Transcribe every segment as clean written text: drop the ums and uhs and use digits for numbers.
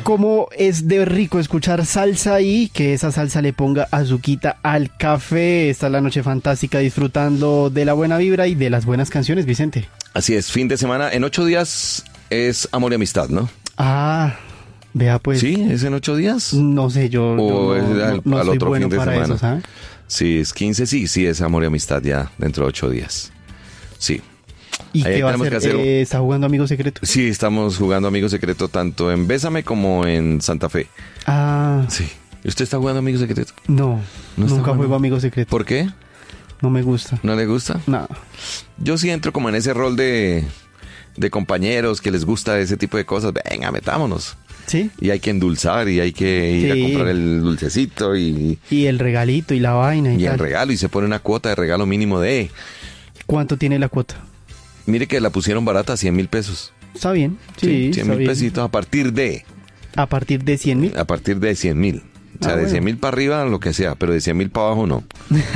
cómo es de rico escuchar salsa y que esa salsa le ponga azuquita al café. Esta es la noche fantástica disfrutando de la buena vibra y de las buenas canciones, Vicente. Así es, fin de semana. En 8 días es Amor y Amistad, ¿no? Ah, vea pues. ¿Sí? ¿Es en 8 días? No sé, yo ¿O no, es no al soy otro bueno fin de para semana? eso, ¿sabes? Sí, es 15, sí, es Amor y Amistad ya dentro de 8 días. Sí. ¿Y Ahí qué va a tenemos hacer? que hacer- ¿Está jugando Amigo Secreto? Sí, estamos jugando Amigo Secreto tanto en Bésame como en Santa Fe. Ah, Sí. ¿Y usted está jugando Amigo Secreto? no, ¿No está nunca jugando? juego Amigo Secreto. ¿Por qué? No me gusta. ¿No le gusta? No. Yo sí entro como en ese rol de compañeros que les gusta ese tipo de cosas. Venga, metámonos. ¿Sí? Y hay que endulzar y hay que ir Sí. a comprar el dulcecito y Y el regalito y la vaina y el tal. regalo. Y se pone una cuota de regalo mínimo de... ¿Cuánto tiene la cuota? Mire que la pusieron barata, 100,000 pesos. Está bien, sí, 100 está mil bien. pesitos a partir de... A partir de 100,000. A partir de 100,000. O sea, Ah, de bueno. 100,000 para arriba, lo que sea, pero de 100,000 para abajo no.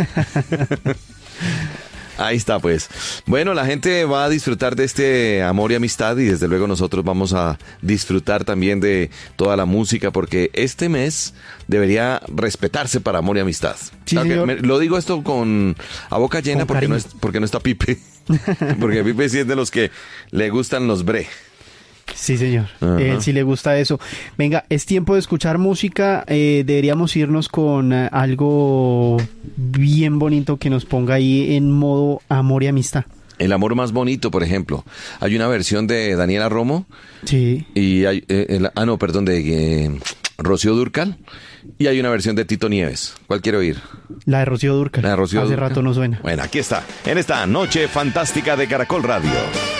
Ahí está, pues. Bueno, la gente va a disfrutar de este amor y amistad y desde luego nosotros vamos a disfrutar también de toda la música porque este mes debería respetarse para amor y amistad. Sí, Claro que señor. lo digo esto a boca llena Con porque no, cariño. porque no está Pipe. Porque Pipe sí es de los que le gustan los bre. Sí, señor. Ajá. Él sí le gusta eso. Venga, es tiempo de escuchar música. Deberíamos irnos con algo bien bonito que nos ponga ahí en modo amor y amistad. El amor más bonito, por ejemplo. Hay una versión de Daniela Romo Sí. y hay, de Rocío Dúrcal y hay una versión de Tito Nieves. ¿Cuál quiere oír? La de Rocío Dúrcal. La de Rocío Hace Dúrcal. rato no suena. Bueno, aquí está, en esta noche fantástica de Caracol Radio.